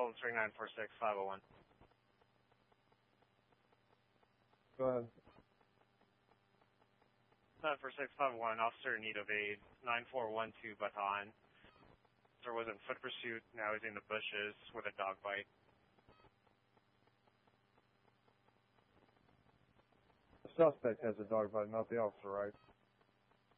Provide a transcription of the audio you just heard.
Hold 3946-501. Go ahead. 946-501, officer in need of aid, 9412 Bataan. There was in foot pursuit, now he's in the bushes with a dog bite. The suspect has a dog bite, not the officer, right?